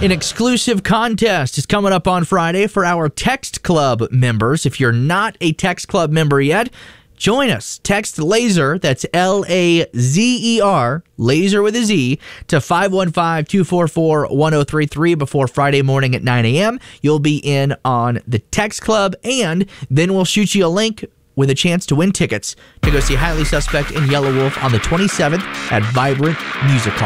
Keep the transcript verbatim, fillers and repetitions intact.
An exclusive contest is coming up on Friday for our Text Club members. If you're not a Text Club member yet, join us. Text LASER, that's L A Z E R, LASER with a Z, to five one five, two four four, one zero three three before Friday morning at nine a.m. You'll be in on the Text Club, and then we'll shoot you a link with a chance to win tickets to go see Highly Suspect and Yellow Wolf on the twenty-seventh at Vibrant Music Hall.